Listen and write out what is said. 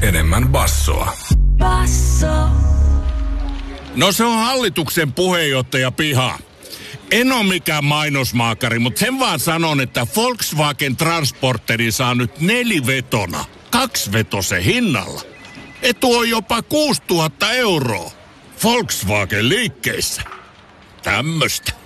enemmän bassoa. Basso. No se on hallituksen puheenjohtaja Piha. En ole mikään mainosmaakari, mutta sen vaan sanon, että Volkswagen Transporteri saa nyt 4-vetona 2-vetosen hinnalla. Etu on jopa 6 000 €. Volkswagen liikkeissä. Tämmöstä.